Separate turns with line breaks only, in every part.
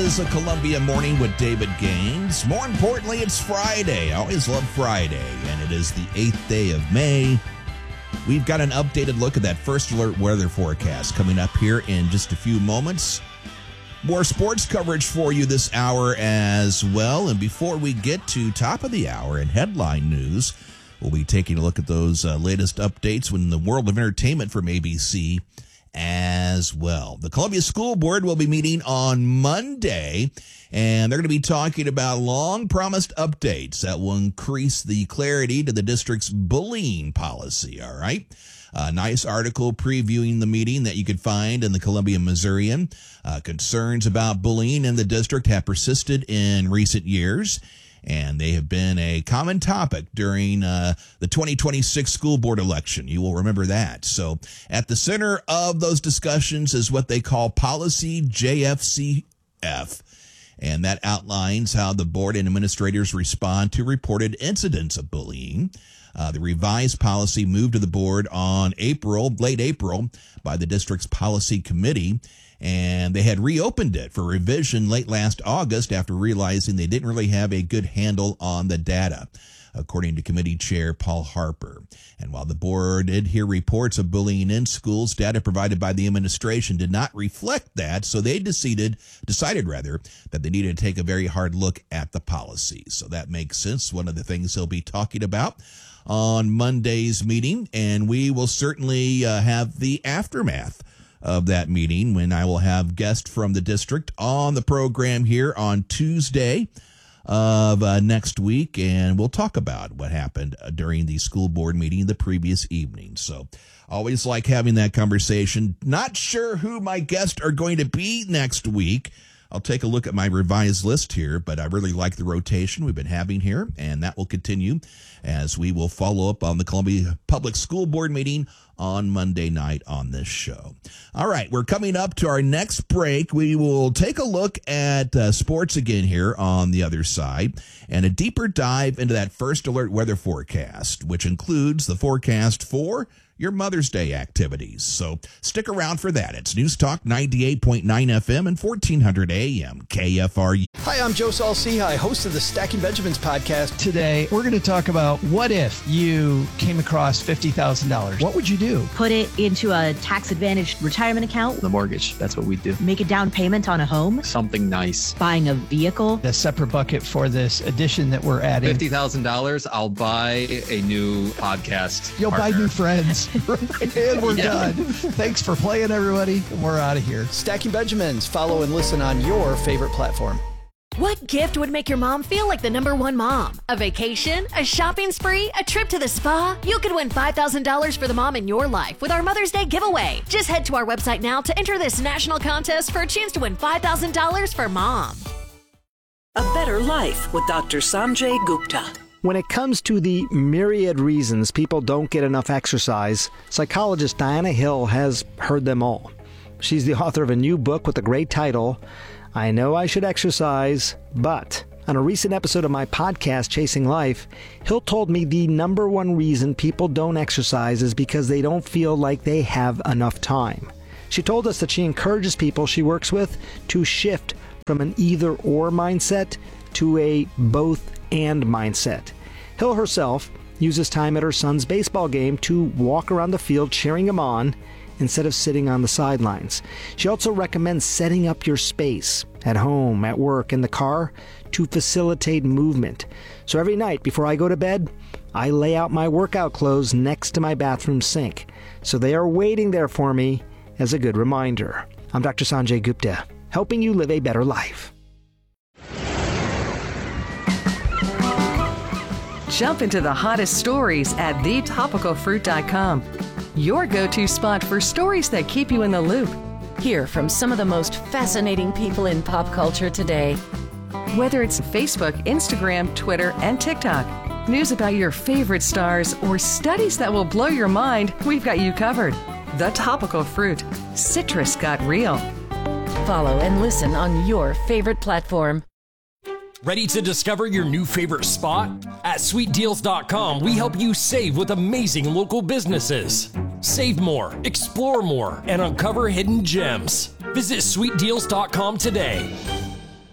is a Columbia Morning with David Gaines. More importantly, it's Friday. I always love Friday, and it is the 8th day of May. We've got an updated look at that first alert weather forecast coming up here in just a few moments. More sports coverage for you this hour as well. And before we get to top of the hour and headline news, we'll be taking a look at those latest updates in the world of entertainment from ABC as well. The Columbia School Board will be meeting on Monday, and they're going to be talking about long-promised updates that will increase the clarity to the district's bullying policy, all right? A nice article previewing the meeting that you could find in the Columbia Missourian. Concerns about bullying in the district have persisted in recent years, and they have been a common topic during the 2026 school board election. You will remember that. So at the center of those discussions is what they call Policy JFCF, and that outlines how the board and administrators respond to reported incidents of bullying. The revised policy moved to the board on late April, by the district's policy committee, and they had reopened it for revision late last August after realizing they didn't really have a good handle on the data, according to committee chair Paul Harper. And while the board did hear reports of bullying in schools, data provided by the administration did not reflect that, so they decided that they needed to take a very hard look at the policy. So that makes sense. One of the things they'll be talking about on Monday's meeting, and we will certainly have the aftermath of that meeting when I will have guests from the district on the program here on Tuesday of next week, and we'll talk about what happened during the school board meeting the previous evening. So always like having that conversation. Not sure who my guests are going to be next week. I'll take a look at my revised list here, but I really like the rotation we've been having here, and that will continue as we will follow up on the Columbia Public School Board meeting on Monday night on this show. All right, we're coming up to our next break. We will take a look at sports again here on the other side, and a deeper dive into that first alert weather forecast, which includes the forecast for your Mother's Day activities. So stick around for that. It's News Talk 98.9 FM and 1400 AM KFRU.
Hi, I'm Joe Saul-Sehy, host of the Stacking Benjamins podcast.
Today, we're going to talk about what if you came across $50,000? What would you do?
Put it into a tax-advantaged retirement account.
The mortgage, that's what we do.
Make a down payment on a home.
Something nice.
Buying a vehicle.
A separate bucket for this addition that we're adding.
$50,000, I'll buy a new podcast.
You'll
partner.
buy new friends. And we're done. Thanks for playing, everybody. We're out of here.
Stacking Benjamins. Follow and listen on your favorite platform.
What gift would make your mom feel like the #1 mom? A vacation? A shopping spree? A trip to the spa? You could win $5,000 for the mom in your life with our Mother's Day giveaway. Just head to our website now to enter this national contest for a chance to win $5,000 for mom.
A Better Life with Dr. Sanjay Gupta.
When it comes to the myriad reasons people don't get enough exercise, psychologist Diana Hill has heard them all. She's the author of a new book with the great title, I Know I Should Exercise, But. On a recent episode of my podcast, Chasing Life, Hill told me the #1 reason people don't exercise is because they don't feel like they have enough time. She told us that she encourages people she works with to shift from an either-or mindset to a both-and mindset. Hill herself uses time at her son's baseball game to walk around the field cheering him on instead of sitting on the sidelines. She also recommends setting up your space at home, at work, in the car to facilitate movement. So every night before I go to bed, I lay out my workout clothes next to my bathroom sink, so they are waiting there for me as a good reminder. I'm Dr. Sanjay Gupta, helping you live a better life.
Jump into the hottest stories at thetopicalfruit.com. Your go-to spot for stories that keep you in the loop.
Hear from some of the most fascinating people in pop culture today.
Whether it's Facebook, Instagram, Twitter, and TikTok, news about your favorite stars, or studies that will blow your mind, we've got you covered. The Topical Fruit. Citrus got real.
Follow and listen on your favorite platform.
Ready to discover your new favorite spot? At sweetdeals.com, we help you save with amazing local businesses. Save more, explore more, and uncover hidden gems. Visit sweetdeals.com today.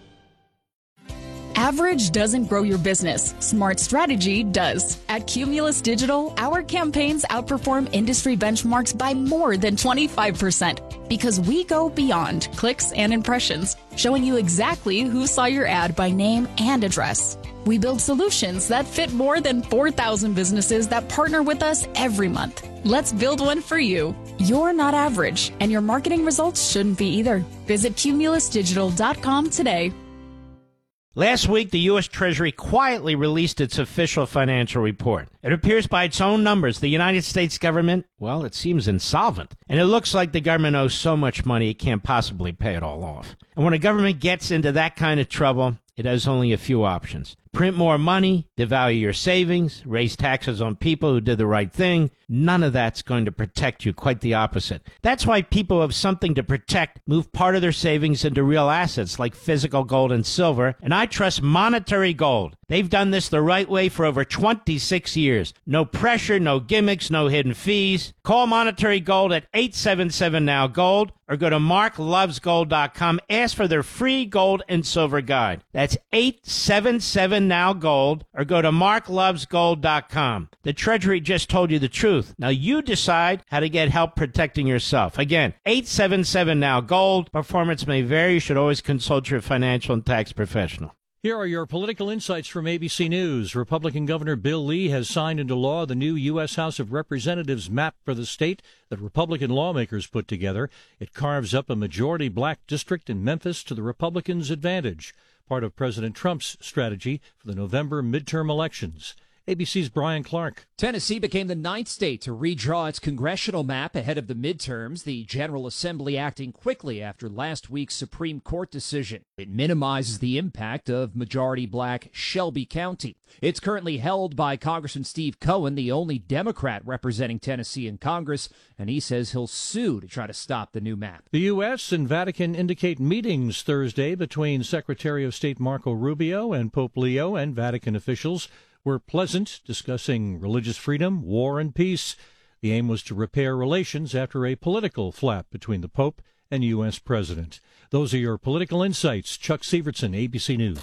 Average doesn't grow your business. Smart strategy does. At Cumulus Digital, our campaigns outperform industry benchmarks by more than 25% because we go beyond clicks and impressions, showing you exactly who saw your ad by name and address. We build solutions that fit more than 4,000 businesses that partner with us every month. Let's build one for you. You're not average, and your marketing results shouldn't be either. Visit cumulusdigital.com today.
Last week, the U.S. Treasury quietly released its official financial report. It appears by its own numbers, the United States government, well, it seems insolvent. And it looks like the government owes so much money it can't possibly pay it all off. And when a government gets into that kind of trouble, it has only a few options. Print more money, devalue your savings, raise taxes on people who did the right thing. None of that's going to protect you, quite the opposite. That's why people who have something to protect move part of their savings into real assets like physical gold and silver, and I trust Monetary Gold. They've done this the right way for over 26 years. No pressure, no gimmicks, no hidden fees. Call Monetary Gold at 877-NOW-GOLD or go to marklovesgold.com. Ask for their free gold and silver guide. That's 877-NOW-GOLD or go to marklovesgold.com. The Treasury just told you the truth. Now you decide how to get help protecting yourself. Again, 877-NOW-GOLD. Performance may vary. You should always consult your financial and tax professional.
Here are your political insights from ABC News. Republican Governor Bill Lee has signed into law the new U.S. House of Representatives map for the state that Republican lawmakers put together. It carves up a majority black district in Memphis to the Republicans' advantage, part of President Trump's strategy for the November midterm elections. ABC's Brian Clark.
Tennessee became the 9th state to redraw its congressional map ahead of the midterms, the General Assembly acting quickly after last week's Supreme Court decision. It minimizes the impact of majority black Shelby County. It's currently held by Congressman Steve Cohen, the only Democrat representing Tennessee in Congress, and he says he'll sue to try to stop the new map.
The U.S. and Vatican indicate meetings Thursday between Secretary of State Marco Rubio and Pope Leo and Vatican officials were pleasant, discussing religious freedom, war, and peace. The aim was to repair relations after a political flap between the Pope and U.S. President. Those are your political insights. Chuck Sievertson, ABC News.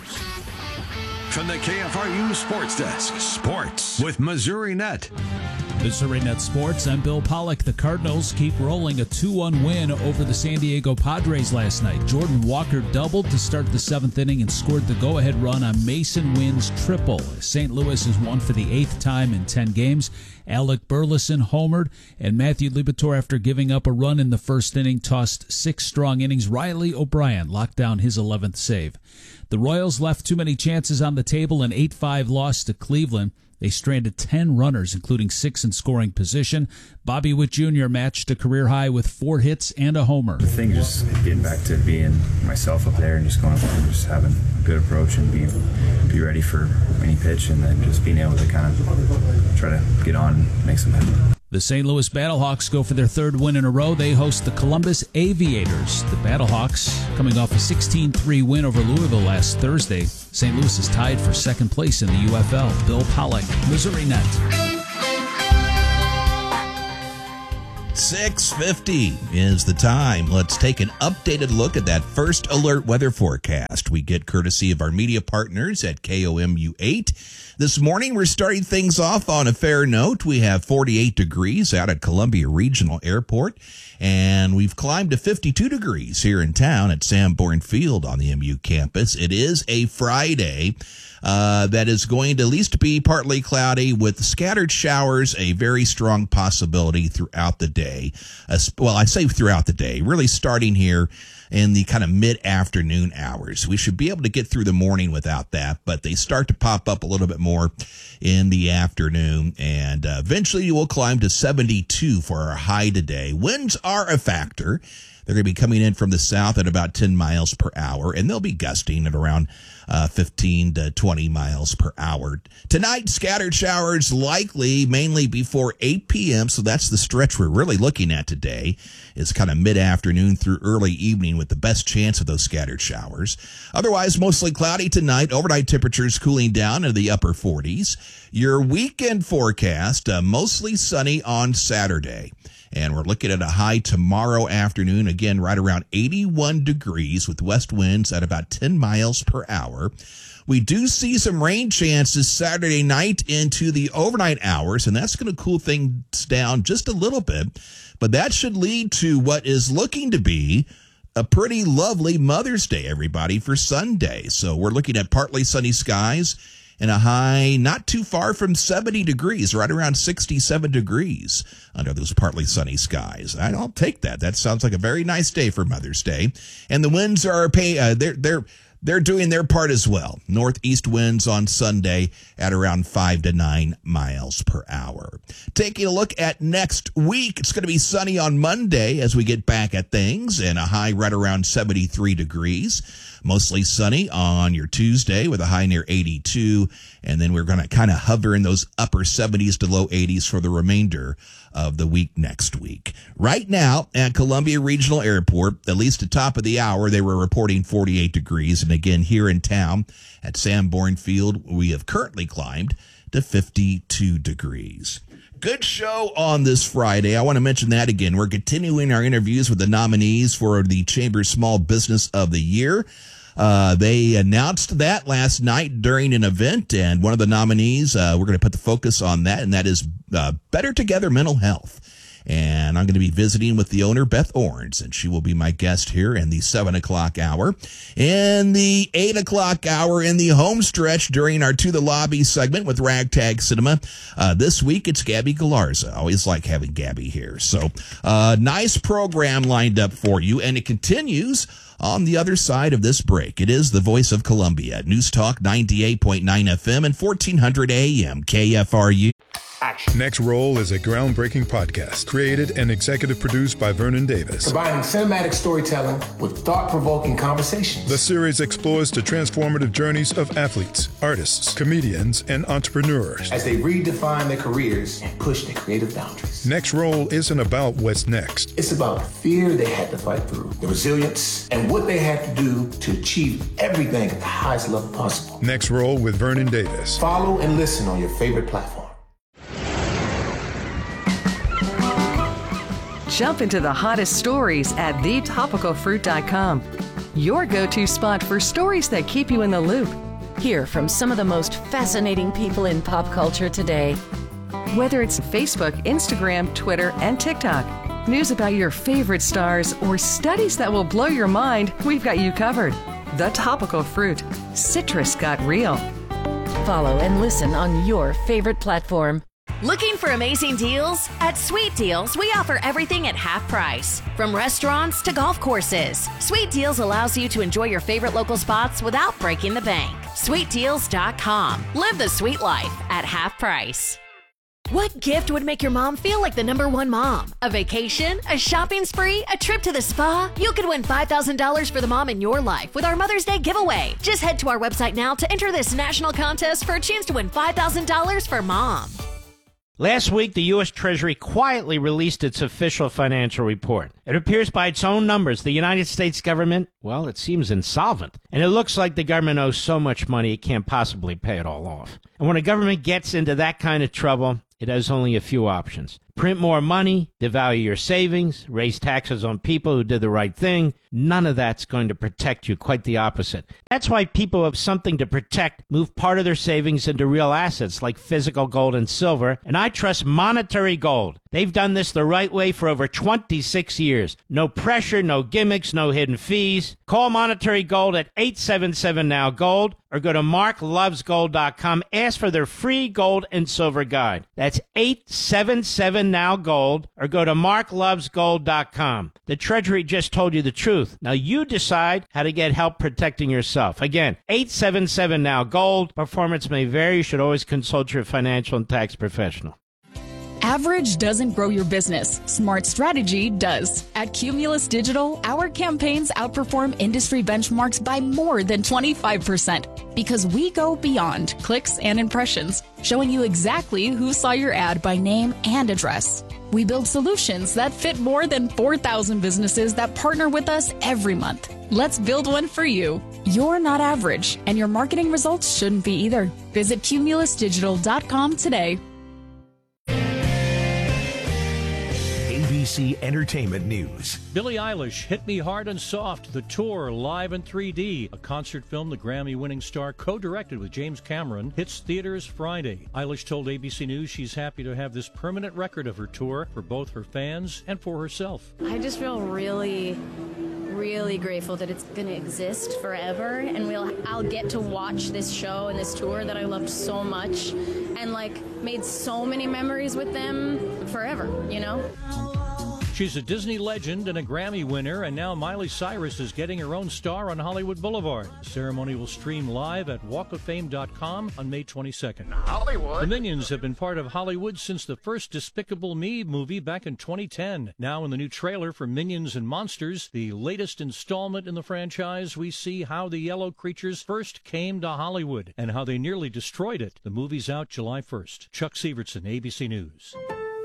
From the KFRU Sports Desk, Sports with Missouri Net.
Missouri Net Sports, I'm Bill Pollock. The Cardinals keep rolling, a 2-1 win over the San Diego Padres last night. Jordan Walker doubled to start the 7th inning and scored the go-ahead run on Mason Wynn's triple. St. Louis has won for the 8th time in 10 games. Alec Burleson homered, and Matthew Liberatore, after giving up a run in the first inning, tossed 6 strong innings. Riley O'Brien locked down his 11th save. The Royals left too many chances on the table, an 8-5 loss to Cleveland. They stranded 10 runners, including 6 in scoring position. Bobby Witt Jr. matched a career high with 4 hits and a homer.
The thing just getting back to being myself up there and just going up there and just having a good approach and be ready for any pitch, and then just being able to kind of try to get on and make some happen.
The St. Louis Battlehawks go for their 3rd win in a row. They host the Columbus Aviators. The Battlehawks, coming off a 16-3 win over Louisville last Thursday. St. Louis is tied for 2nd place in the UFL. Bill Pollock, Missouri Net.
6:50 is the time. Let's take an updated look at that first alert weather forecast we get courtesy of our media partners at KOMU 8. This morning, we're starting things off on a fair note. We have 48 degrees out at Columbia Regional Airport, and we've climbed to 52 degrees here in town at Sanborn Field on the MU campus. It is a Friday. That is going to at least be partly cloudy with scattered showers, a very strong possibility throughout the day. Well, I say throughout the day, really starting here in the kind of mid-afternoon hours. We should be able to get through the morning without that, but they start to pop up a little bit more in the afternoon, and eventually you will climb to 72 for our high today. Winds are a factor. They're going to be coming in from the south at about 10 miles per hour, and they'll be gusting at around 15 to 20 miles per hour. Tonight, scattered showers likely mainly before 8 p.m., so that's the stretch we're really looking at today. It's kind of mid-afternoon through early evening with the best chance of those scattered showers. Otherwise, mostly cloudy tonight. Overnight temperatures cooling down into the upper 40s. Your weekend forecast, mostly sunny on Saturday. And we're looking at a high tomorrow afternoon, again, right around 81 degrees with west winds at about 10 miles per hour. We do see some rain chances Saturday night into the overnight hours, and that's going to cool things down just a little bit. But that should lead to what is looking to be a pretty lovely Mother's Day, everybody, for Sunday. So we're looking at partly sunny skies and a high not too far from 70 degrees, right around 67 degrees under those partly sunny skies. I'll take that. That sounds like a very nice day for Mother's Day. And the winds are they're doing their part as well. Northeast winds on Sunday at around 5 to 9 miles per hour. Taking a look at next week, it's going to be sunny on Monday as we get back at things, and a high right around 73 degrees. Mostly sunny on your Tuesday with a high near 82, and then we're going to kind of hover in those upper 70s to low 80s for the remainder of the week next week. Right now at Columbia Regional Airport, at least at the top of the hour, they were reporting 48 degrees. And again, here in town at Sanborn Field, we have currently climbed to 52 degrees. Good show on this Friday. I want to mention that again. We're continuing our interviews with the nominees for the Chamber Small Business of the Year. They announced that last night during an event, and one of the nominees, we're going to put the focus on that, and that is Better Together Mental Health. And I'm going to be visiting with the owner, Beth Orns, and she will be my guest here in the 7 o'clock hour. In the 8 o'clock hour, in the home stretch during our To the Lobby segment with Ragtag Cinema, this week it's Gabby Galarza. I always like having Gabby here. So nice program lined up for you, and it continues on the other side of this break. It is the voice of Columbia, News Talk 98.9 FM and 1400 AM, KFRU.
Action. Next Roll is a groundbreaking podcast created and executive produced by Vernon Davis.
Combining cinematic storytelling with thought-provoking conversations.
The series explores the transformative journeys of athletes, artists, comedians, and entrepreneurs
as they redefine their careers and push their creative boundaries.
Next Roll isn't about what's next.
It's about the fear they had to fight through, the resilience, and what they had to do to achieve everything at the highest level possible.
Next Roll with Vernon Davis.
Follow and listen on your favorite platform.
Jump into the hottest stories at thetopicalfruit.com. Your go-to spot for stories that keep you in the loop.
Hear from some of the most fascinating people in pop culture today.
Whether it's Facebook, Instagram, Twitter, and TikTok, news about your favorite stars, or studies that will blow your mind, we've got you covered. The Topical Fruit. Citrus got real.
Follow and listen on your favorite platform.
Looking for amazing deals? At Sweet Deals, we offer everything at half price. From restaurants to golf courses, Sweet Deals allows you to enjoy your favorite local spots without breaking the bank. SweetDeals.com. Live the sweet life at half price. What gift would make your mom feel like the #1 mom? A vacation? A shopping spree? A trip to the spa? You could win $5,000 for the mom in your life with our Mother's Day giveaway. Just head to our website now to enter this national contest for a chance to win $5,000 for mom.
Last week, the U.S. Treasury quietly released its official financial report. It appears by its own numbers, the United States government, well, it seems insolvent. And it looks like the government owes so much money it can't possibly pay it all off. And when a government gets into that kind of trouble, it has only a few options. Print more money, devalue your savings, raise taxes on people who did the right thing. None of that's going to protect you, quite the opposite. That's why people who have something to protect move part of their savings into real assets like physical gold and silver, and I trust Monetary Gold. They've done this the right way for over 26 years. No pressure, no gimmicks, no hidden fees. Call Monetary Gold at 877-NOW-GOLD or go to marklovesgold.com. Ask for their free gold and silver guide. That's 877-NOW-GOLD or go to marklovesgold.com. The Treasury just told you the truth. Now you decide how to get help protecting yourself. Again, 877-NOW-GOLD. Performance may vary. You should always consult your financial and tax professional.
Average doesn't grow your business. Smart strategy does. At Cumulus Digital, our campaigns outperform industry benchmarks by more than 25% because we go beyond clicks and impressions, showing you exactly who saw your ad by name and address. We build solutions that fit more than 4,000 businesses that partner with us every month. Let's build one for you. You're not average, and your marketing results shouldn't be either. Visit cumulusdigital.com today.
ABC Entertainment News.
Billie Eilish, Hit Me Hard and Soft, the tour live in 3D. A concert film the Grammy-winning star co-directed with James Cameron hits theaters Friday. Eilish told ABC News she's happy to have this permanent record of her tour for both her fans and for herself.
I just feel really grateful that it's going to exist forever, and I'll get to watch this show and this tour that I loved so much and made so many memories with them forever, you know?
She's a Disney legend and a Grammy winner, and now Miley Cyrus is getting her own star on Hollywood Boulevard. The ceremony will stream live at walkoffame.com on May 22nd. Hollywood! The Minions have been part of Hollywood since the first Despicable Me movie back in 2010. Now in the new trailer for Minions and Monsters, the latest installment in the franchise, we see how the yellow creatures first came to Hollywood and how they nearly destroyed it. The movie's out July 1st. Chuck Severson, ABC News.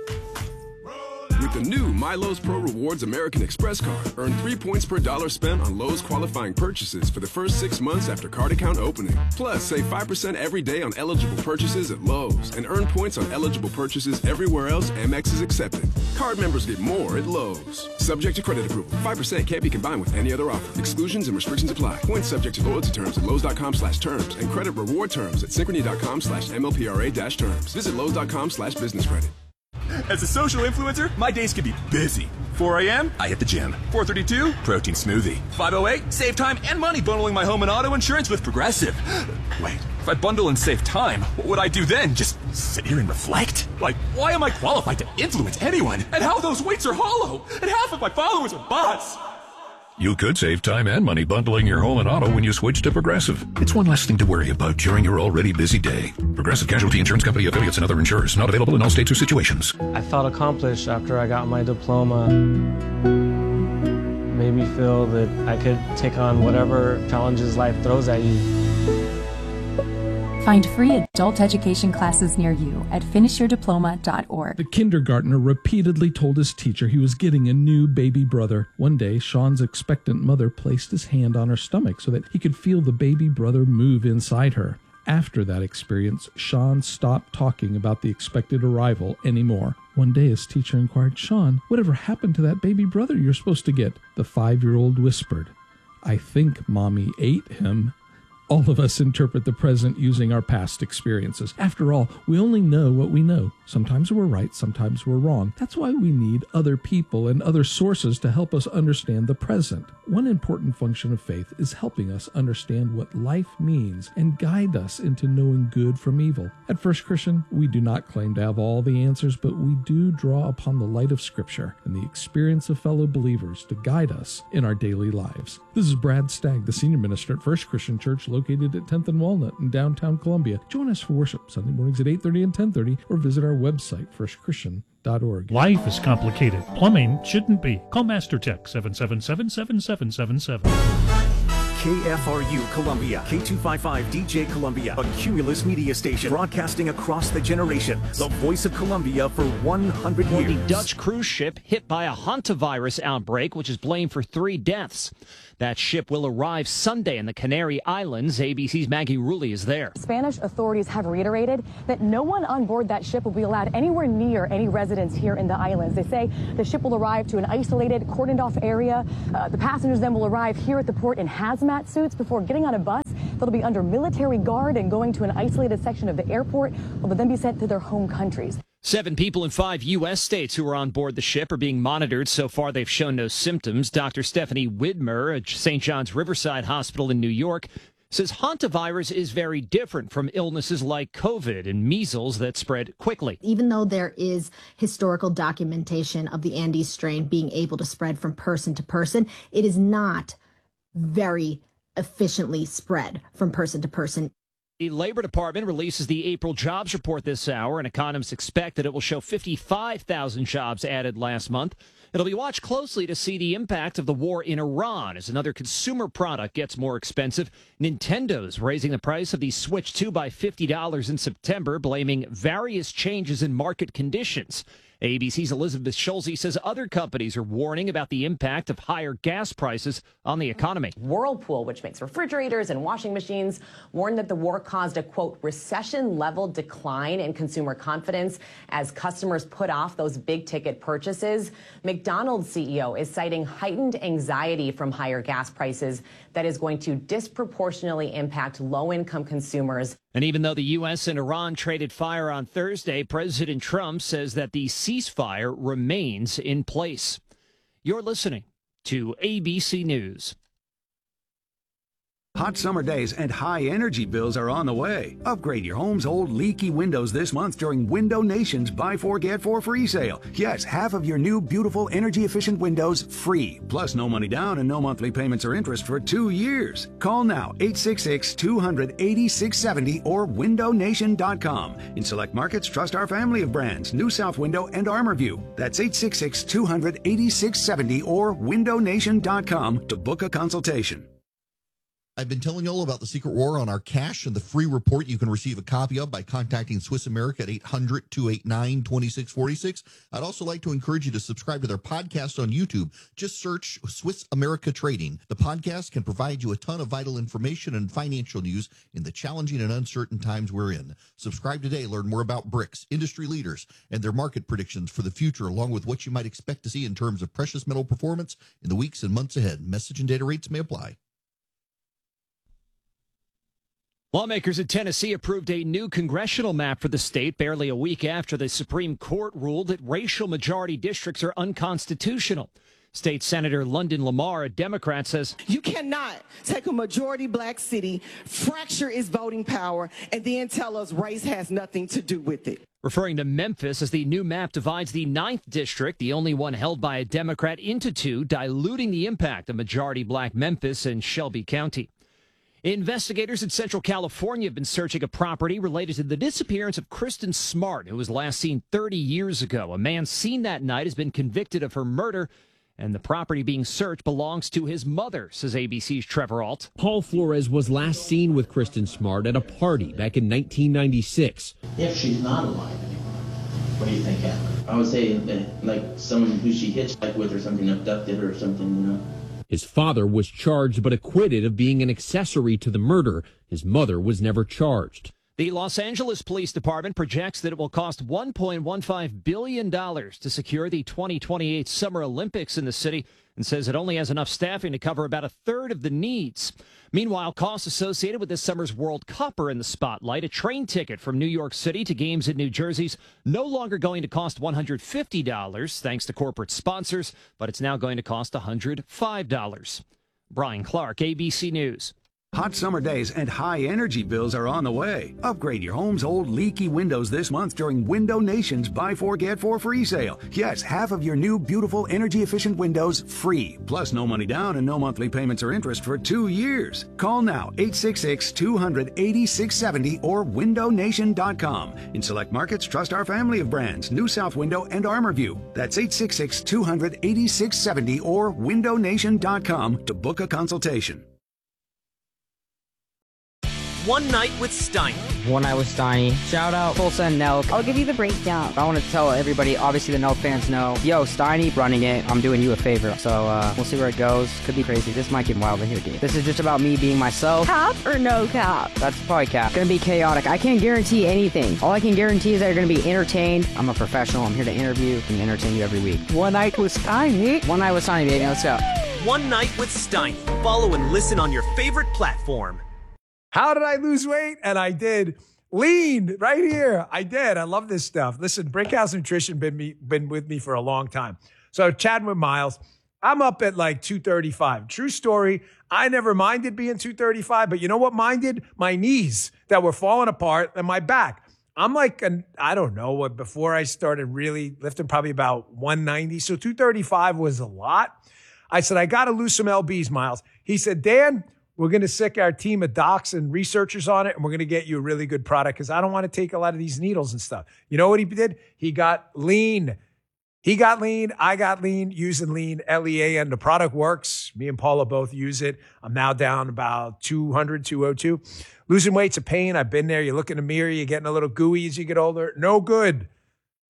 With the new MyLowe's Pro Rewards American Express card, earn 3 points per dollar spent on Lowe's qualifying purchases for the first 6 months after card account opening. Plus, save 5% every day on eligible purchases at Lowe's and earn points on eligible purchases everywhere else Amex is accepted. Card members get more at Lowe's. Subject to credit approval. 5% can't be combined with any other offer. Exclusions and restrictions apply. Points subject to loyalty terms at Lowe's.com/terms and credit reward terms at Synchrony.com/MLPRA-terms. Visit Lowe's.com/business credit.
As a social influencer, my days can be busy. 4 a.m., I hit the gym. 4:32, protein smoothie. 5:08, save time and money bundling my home and auto insurance with Progressive. Wait, if I bundle and save time, what would I do then? Just sit here and reflect? Why am I qualified to influence anyone? And how those weights are hollow? And half of my followers are bots.
You could save time and money bundling your home and auto when you switch to Progressive. It's one less thing to worry about during your already busy day. Progressive Casualty Insurance Company, affiliates, and other insurers. Not available in all states or situations.
I felt accomplished after I got my diploma. Made me feel that I could take on whatever challenges life throws at you.
Find free adult education classes near you at finishyourdiploma.org.
The kindergartner repeatedly told his teacher he was getting a new baby brother. One day, Sean's expectant mother placed his hand on her stomach so that he could feel the baby brother move inside her. After that experience, Sean stopped talking about the expected arrival anymore. One day, his teacher inquired, "Sean, whatever happened to that baby brother you're supposed to get?" The 5-year-old whispered, "I think Mommy ate him." All of us interpret the present using our past experiences. After all, we only know what we know. Sometimes we're right, sometimes we're wrong. That's why we need other people and other sources to help us understand the present. One important function of faith is helping us understand what life means and guide us into knowing good from evil. At First Christian, we do not claim to have all the answers, but we do draw upon the light of Scripture and the experience of fellow believers to guide us in our daily lives. This is Brad Stagg, the senior minister at First Christian Church, located at 10th and Walnut in downtown Columbia. Join us for worship Sunday mornings at 8:30 and 10:30, or visit our website, firstchristian.org.
Life is complicated. Plumbing shouldn't be. Call MasterTech 777-7777.
KFRU Columbia, K255 DJ Columbia, a Cumulus media station broadcasting across the generations. The voice of Columbia for 100 years.
The Dutch cruise ship hit by a hantavirus outbreak, which is blamed for 3 deaths. That ship will arrive Sunday in the Canary Islands. ABC's Maggie Rulli is there.
Spanish authorities have reiterated that no one on board that ship will be allowed anywhere near any residents here in the islands. They say the ship will arrive to an isolated, cordoned-off area. The passengers then will arrive here at the port in hazmat suits before getting on a bus. They'll be under military guard and going to an isolated section of the airport, will then be sent to their home countries.
7 people in 5 U.S. states who are on board the ship are being monitored. So far, they've shown no symptoms. Dr. Stephanie Widmer at St. John's Riverside Hospital in New York says hantavirus is very different from illnesses like COVID and measles that spread quickly.
Even though there is historical documentation of the Andes strain being able to spread from person to person, it is not very efficiently spread from person to person.
The Labor Department releases the April jobs report this hour, and economists expect that it will show 55,000 jobs added last month. It'll be watched closely to see the impact of the war in Iran as another consumer product gets more expensive. Nintendo's raising the price of the Switch 2 by $50 in September, blaming various changes in market conditions. ABC's Elizabeth Schulze says other companies are warning about the impact of higher gas prices on the economy.
Whirlpool, which makes refrigerators and washing machines, warned that the war caused a, quote, recession-level decline in consumer confidence as customers put off those big-ticket purchases. McDonald's CEO is citing heightened anxiety from higher gas prices that is going to disproportionately impact low-income consumers.
And even though the U.S. and Iran traded fire on Thursday, President Trump says that the ceasefire remains in place. You're listening to ABC News.
Hot summer days and high energy bills are on the way. Upgrade your home's old leaky windows this month during Window Nation's Buy 4 Get 4 free sale. Yes, half of your new beautiful energy efficient windows free. Plus no money down and no monthly payments or interest for 2 years. Call now 866-200-8670 or windownation.com. In select markets, trust our family of brands, New South Window and ArmorView. That's 866-200-8670 or windownation.com to book a consultation.
I've been telling you all about the Secret War on our cash and the free report you can receive a copy of by contacting Swiss America at 800-289-2646. I'd also like to encourage you to subscribe to their podcast on YouTube. Just search Swiss America Trading. The podcast can provide you a ton of vital information and financial news in the challenging and uncertain times we're in. Subscribe today. Learn more about BRICS, industry leaders, and their market predictions for the future, along with what you might expect to see in terms of precious metal performance in the weeks and months ahead. Message and data rates may apply.
Lawmakers in Tennessee approved a new congressional map for the state barely a week after the Supreme Court ruled that racial majority districts are unconstitutional. State Senator London Lamar, a Democrat, says,
"You cannot take a majority black city, fracture its voting power, and then tell us race has nothing to do with it."
Referring to Memphis, as the new map divides the 9th district, the only one held by a Democrat, into two, diluting the impact of majority black Memphis and Shelby County. Investigators in Central California have been searching a property related to the disappearance of Kristen Smart, who was last seen 30 years ago. A man seen that night has been convicted of her murder, and the property being searched belongs to his mother, says ABC's Trevor Alt.
Paul Flores was last seen with Kristen Smart at a party back in 1996.
If she's not alive anymore, what do you think happened? I would say like someone who she hitchhiked with or something, abducted her or something, you know.
His father was charged but acquitted of being an accessory to the murder. His mother was never charged.
The Los Angeles Police Department projects that it will cost $1.15 billion to secure the 2028 Summer Olympics in the city, and says it only has enough staffing to cover about a third of the needs. Meanwhile, costs associated with this summer's World Cup are in the spotlight. A train ticket from New York City to games in New Jersey's no longer going to cost $150 thanks to corporate sponsors, but it's now going to cost $105. Brian Clark, ABC News.
Hot summer days and high energy bills are on the way. Upgrade your home's old leaky windows this month during Window Nation's Buy 4 Get 4 free sale. Yes, half of your new beautiful energy efficient windows free. Plus no money down and no monthly payments or interest for 2 years. Call now 866-200-8670 or windownation.com. In select markets, trust our family of brands, New South Window and ArmorView. That's 866-200-8670 or windownation.com to book a consultation.
One Night with Steiny.
One Night with Steiny. Shout out Tulsa and Nelk.
I'll give you the breakdown.
I want to tell everybody, obviously the Nelk fans know, yo, Steiny running it. I'm doing you a favor. So we'll see where it goes. Could be crazy. This might get wild in here, dude. This is just about me being myself.
Cap or no cap?
That's probably cap. It's going to be chaotic. I can't guarantee anything. All I can guarantee is that you're going to be entertained. I'm a professional. I'm here to interview and entertain you every week.
One Night with Steiny.
One Night with Steiny, baby. Let's go.
One Night with Steiny. Follow and listen on your favorite platform.
How did I lose weight? And I did. Lean right here. I did. I love this stuff. Listen, Brickhouse Nutrition been with me for a long time. So chatting with Miles, I'm up at like 235. True story. I never minded being 235, but you know what minded? My knees that were falling apart and my back. I'm like, I don't know what, before I started really lifting, probably about 190. So 235 was a lot. I said, I got to lose some LBs, Miles. He said, Dan, we're going to sick our team of docs and researchers on it, and we're going to get you a really good product because I don't want to take a lot of these needles and stuff. You know what he did? He got lean. He got lean. I got lean using lean, LEAN. The product works. Me and Paula both use it. I'm now down about 200, 202. Losing weight's a pain. I've been there. You look in the mirror. You're getting a little gooey as you get older. No good.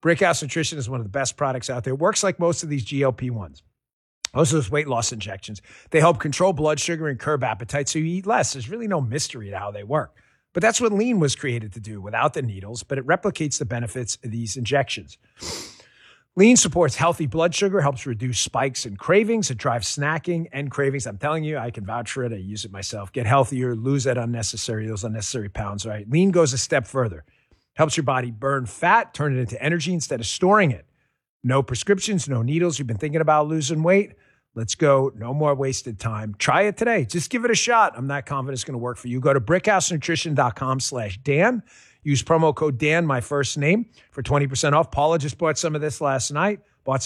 Brickhouse Nutrition is one of the best products out there. It works like most of these GLP-1s. Most of those weight loss injections. They help control blood sugar and curb appetite so you eat less. There's really no mystery to how they work. But that's what Lean was created to do without the needles, but it replicates the benefits of these injections. Lean supports healthy blood sugar, helps reduce spikes and cravings. It drives snacking and cravings. I'm telling you, I can vouch for it. I use it myself. Get healthier, lose those unnecessary pounds, right? Lean goes a step further. Helps your body burn fat, turn it into energy instead of storing it. No prescriptions, no needles. You've been thinking about losing weight? Let's go. No more wasted time. Try it today. Just give it a shot. I'm not confident it's going to work for you. Go to brickhousenutrition.com/Dan. Use promo code Dan, my first name, for 20% off. Paula just bought some of this last night.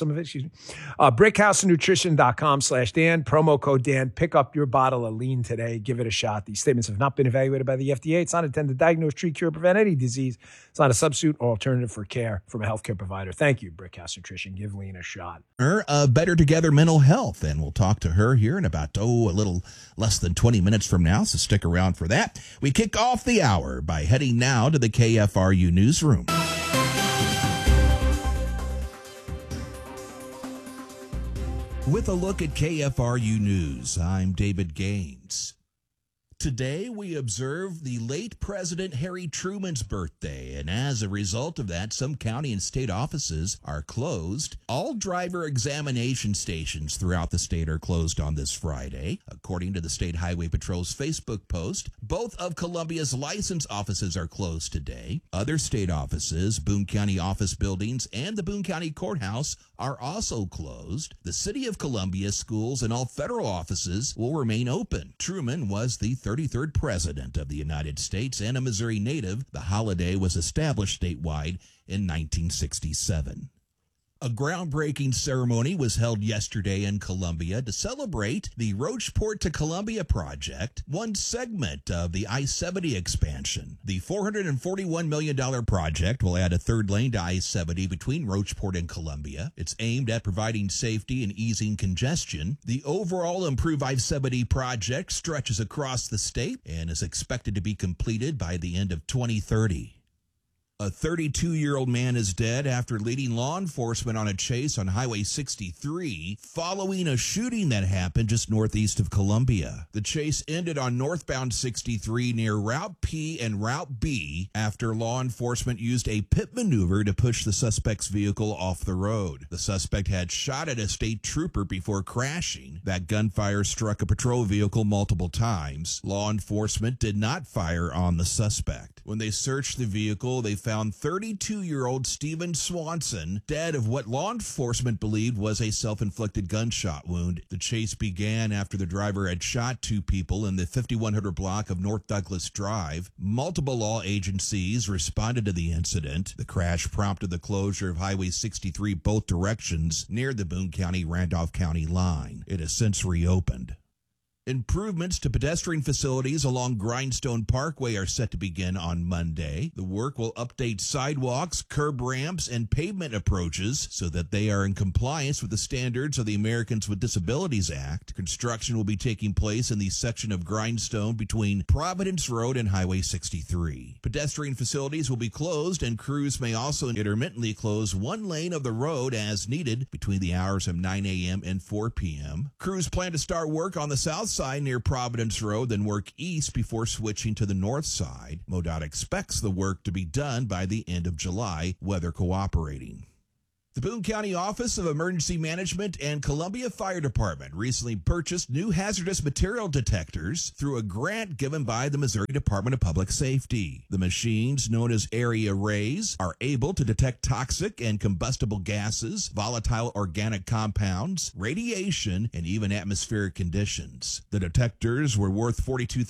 Brickhousenutrition.com/Dan. Promo code Dan. Pick up your bottle of Lean today. Give it a shot. These statements have not been evaluated by the FDA. It's not intended to diagnose, treat, cure, or prevent any disease. It's not a substitute or alternative for care from a healthcare provider. Thank you, Brickhouse Nutrition. Give Lean a shot.
Better Together Mental Health, and we'll talk to her here in about, a little less than 20 minutes from now, so stick around for that. We kick off the hour by heading now to the KFRU newsroom. With a look at KFRU News, I'm David Gaines. Today, we observe the late President Harry Truman's birthday, and as a result of that, some county and state offices are closed. All driver examination stations throughout the state are closed on this Friday. According to the State Highway Patrol's Facebook post, both of Columbia's license offices are closed today. Other state offices, Boone County office buildings, and the Boone County Courthouse are also closed. The City of Columbia schools and all federal offices will remain open. Truman was the 33rd President of the United States and a Missouri native. The holiday was established statewide in 1967. A groundbreaking ceremony was held yesterday in Columbia to celebrate the Rocheport to Columbia project, one segment of the I-70 expansion. The $441 million project will add a third lane to I-70 between Rocheport and Columbia. It's aimed at providing safety and easing congestion. The overall improved I-70 project stretches across the state and is expected to be completed by the end of 2030. A 32-year-old man is dead after leading law enforcement on a chase on Highway 63 following a shooting that happened just northeast of Columbia. The chase ended on northbound 63 near Route P and Route B after law enforcement used a pit maneuver to push the suspect's vehicle off the road. The suspect had shot at a state trooper before crashing. That gunfire struck a patrol vehicle multiple times. Law enforcement did not fire on the suspect. When they searched the vehicle, they found 32-year-old Stephen Swanson dead of what law enforcement believed was a self-inflicted gunshot wound. The chase began after the driver had shot two people in the 5100 block of North Douglas Drive. Multiple law agencies responded to the incident. The crash prompted the closure of Highway 63 both directions near the Boone County-Randolph County line. It has since reopened. Improvements to pedestrian facilities along Grindstone Parkway are set to begin on Monday. The work will update sidewalks, curb ramps, and pavement approaches so that they are in compliance with the standards of the Americans with Disabilities Act. Construction will be taking place in the section of Grindstone between Providence Road and Highway 63. Pedestrian facilities will be closed, and crews may also intermittently close one lane of the road as needed between the hours of 9 a.m. and 4 p.m. Crews plan to start work on the south side near Providence Road, then work east before switching to the north side. MoDOT expects the work to be done by the end of July, weather cooperating. The Boone County Office of Emergency Management and Columbia Fire Department recently purchased new hazardous material detectors through a grant given by the Missouri Department of Public Safety. The machines, known as area arrays, are able to detect toxic and combustible gases, volatile organic compounds, radiation, and even atmospheric conditions. The detectors were worth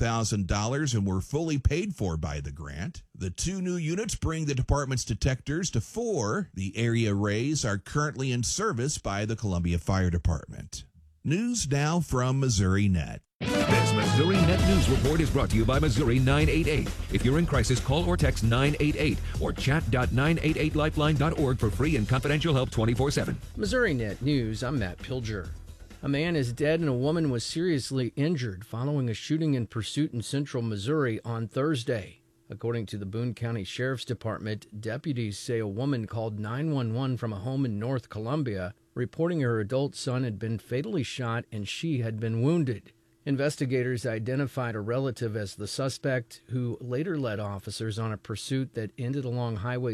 $42,000 and were fully paid for by the grant. The two new units bring the department's detectors to 4. The area arrays are currently in service by the Columbia Fire Department. News now from Missouri Net.
This Missouri Net News Report is brought to you by Missouri 988. If you're in crisis, call or text 988 or chat.988lifeline.org for free and confidential help 24/7.
Missouri Net News, I'm Matt Pilger. A man is dead and a woman was seriously injured following a shooting in Pursuit in central Missouri on Thursday. According to the Boone County Sheriff's Department, deputies say a woman called 911 from a home in North Columbia, reporting her adult son had been fatally shot and she had been wounded. Investigators identified a relative as the suspect, who later led officers on a pursuit that ended along Highway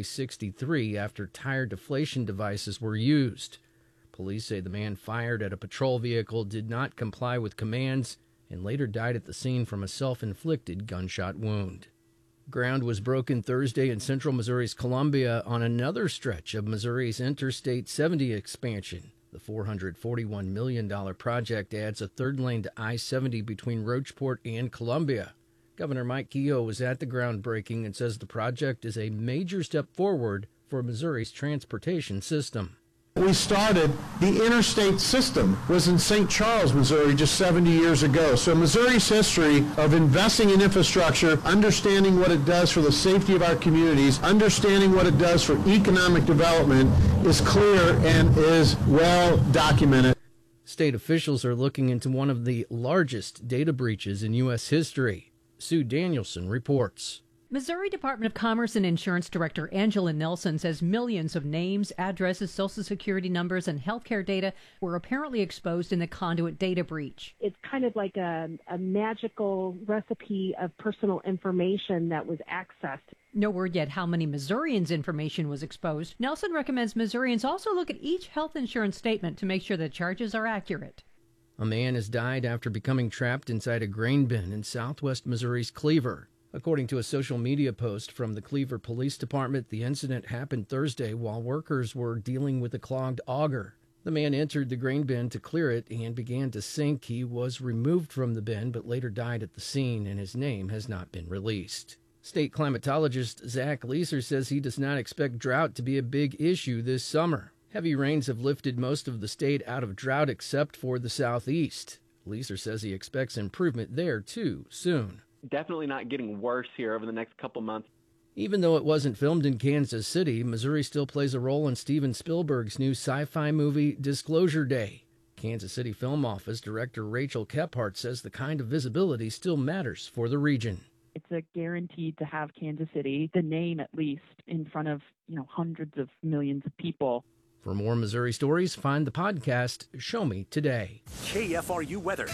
63 after tire deflation devices were used. Police say the man fired at a patrol vehicle, did not comply with commands, and later died at the scene from a self-inflicted gunshot wound. Ground was broken Thursday in central Missouri's Columbia on another stretch of Missouri's Interstate 70 expansion. The $441 million project adds a third lane to I-70 between Rocheport and Columbia. Governor Mike Kehoe was at the groundbreaking and says the project is a major step forward for Missouri's transportation system.
We started, the interstate system was in St. Charles, Missouri just 70 years ago. So Missouri's history of investing in infrastructure, understanding what it does for the safety of our communities, understanding what it does for economic development is clear and is well documented.
State officials are looking into one of the largest data breaches in U.S. history. Sue Danielson reports.
Missouri Department of Commerce and Insurance Director Angela Nelson says millions of names, addresses, Social Security numbers, and healthcare data were apparently exposed in the conduit data breach.
It's kind of like a magical recipe of personal information that was accessed.
No word yet how many Missourians' information was exposed. Nelson recommends Missourians also look at each health insurance statement to make sure the charges are accurate.
A man has died after becoming trapped inside a grain bin in southwest Missouri's Cleaver. According to a social media post from the Cleaver Police Department, the incident happened Thursday while workers were dealing with a clogged auger. The man entered the grain bin to clear it and began to sink. He was removed from the bin but later died at the scene, and his name has not been released. State climatologist Zach Leeser says he does not expect drought to be a big issue this summer. Heavy rains have lifted most of the state out of drought except for the southeast. Leeser says he expects improvement there, too, soon.
Definitely not getting worse here over the next couple months.
Even though it wasn't filmed in Kansas City, Missouri still plays a role in Steven Spielberg's new sci-fi movie, Disclosure Day. Kansas City Film Office Director Rachel Kephart says the kind of visibility still matters for the region.
It's a guaranteed to have Kansas City, the name at least, in front of, hundreds of millions of people.
For more Missouri stories, find the podcast Show Me Today.
KFRU weather.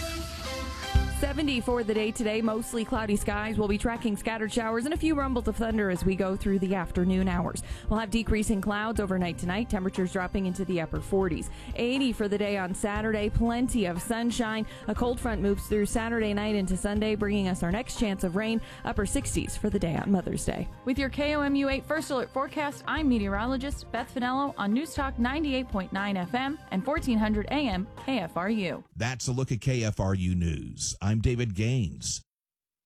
70 for the day today, mostly cloudy skies. We'll be tracking scattered showers and a few rumbles of thunder as we go through the afternoon hours. We'll have decreasing clouds overnight tonight, temperatures dropping into the upper 40s. 80 for the day on Saturday, plenty of sunshine. A cold front moves through Saturday night into Sunday, bringing us our next chance of rain, upper 60s for the day on Mother's Day.
With your KOMU 8 First Alert forecast, I'm meteorologist Beth Finello on News Talk 98.9 FM and 1400 AM KFRU.
That's a look at KFRU News. I'm David Gaines.